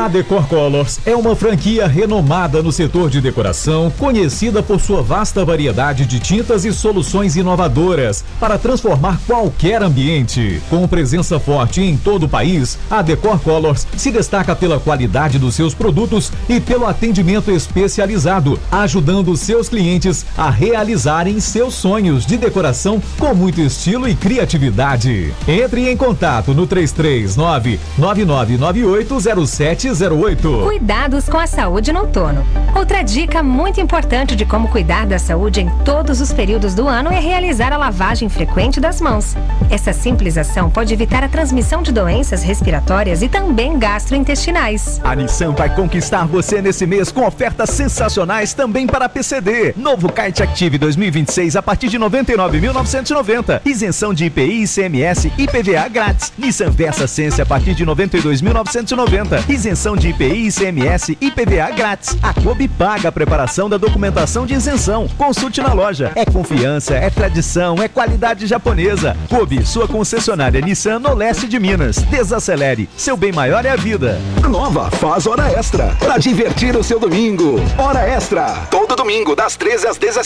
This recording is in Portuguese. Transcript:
A Decor Colors é uma franquia renomada no setor de decoração, conhecida por sua vasta variedade de tintas e soluções inovadoras para transformar qualquer ambiente. Com presença forte em todo o país, a Decor Colors se destaca pela qualidade dos seus produtos e pelo atendimento especializado, ajudando seus clientes a realizarem seus sonhos de decoração com muito estilo e criatividade. Entre em contato no 339-9998-0708. Cuidados com a saúde no outono. Outra dica muito importante de como cuidar da saúde em todos os períodos do ano é realizar a lavagem frequente das mãos. Essa simples ação pode evitar a transmissão de doenças respiratórias e também gastrointestinais. A Nissan vai conquistar você nesse mês com ofertas sensacionais também para a PCD. Novo Kite Active 2026 a partir de R$ 99.990. Isenção de IPI, ICMS e IPVA grátis. Nissan Versa Sense a partir de R$ 92.990. Isenção de IPI, ICMS e IPVA grátis. A Kobe paga a preparação da documentação de isenção. Consulte na loja. É confiança, é tradição, é qualidade japonesa. Kobe, sua concessionária Nissan no leste de Minas. Desacelere. Seu bem maior é a vida. Nova faz Hora Extra para divertir o seu domingo. Hora Extra. Todo domingo das 13 às 17.